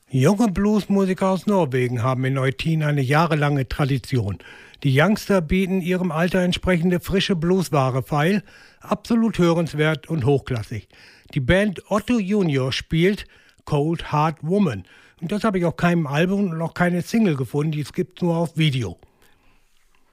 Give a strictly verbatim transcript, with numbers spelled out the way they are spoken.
Junge Bluesmusiker aus Norwegen haben in Eutin eine jahrelange Tradition. Die Youngster bieten ihrem Alter entsprechende frische Bluesware feil, absolut hörenswert und hochklassig. Die Band Otto Junior spielt Cold Hard Woman. Und das habe ich auf keinem Album und auch keine Single gefunden, die es gibt nur auf Video.